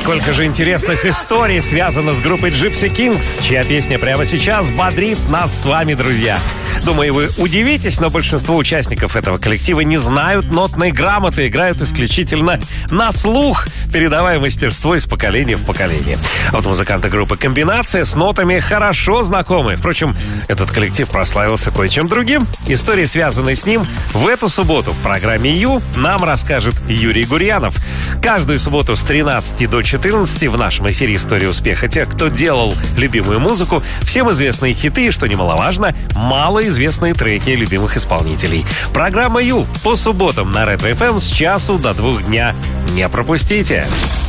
Сколько же интересных историй связано с группой Gypsy Kings, чья песня прямо сейчас бодрит нас с вами, друзья. Думаю, вы удивитесь, но большинство участников этого коллектива не знают нотной грамоты, играют исключительно на слух, передавая мастерство из поколения в поколение. А вот музыканты группы «Комбинация» с нотами хорошо знакомы. Впрочем, этот коллектив прославился кое-чем другим. Истории, связанные с ним, в эту субботу в программе «Ю» нам расскажет Юрий Гурьянов. Каждую субботу с 13 до 14 в нашем эфире «История успеха» тех, кто делал любимую музыку, всем известные хиты и, что немаловажно, малоизвестные треки любимых исполнителей. Программа «Ю» по субботам на Ретро FM с часу до 2 дня. Не пропустите!